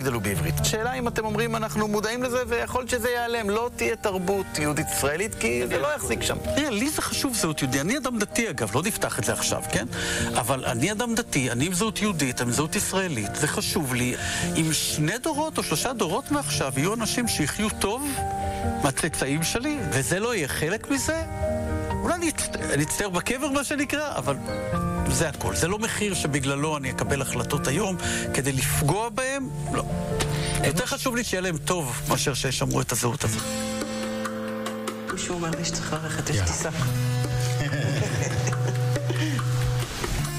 יגדלו בעברית. שאלה אם אתם אומרים אנחנו מודעים לזה ויכול להיות שזה ייעלם. לא תהיה תרבות יהודית ישראלית כי זה לא יחזיק שם. לי זה חשוב זהות יהודית. אני אדם דתי אגב, לא נפתח את זה עכשיו, כן? אבל אני אדם דתי, אני עם זהות יהודית, עם זהות ישראלית. זה חשוב לי. אם 2 דורות או 3 דורות מעכשיו יהיו אנשים שיחיו טוב מהצאצאים שלי, וזה לא יהיה חלק מזה, אולי אני אצטער בקבר מה שנקרא, אבל זה הכל. זה לא מחיר שבגללו אני אקבל החלטות היום כדי לפגוע בהם, לא. יותר חשוב לי שיהיה להם טוב מאשר שישמרו את הזהות הזאת. מישהו אומר לי שצריך ללכת, יש טיסה.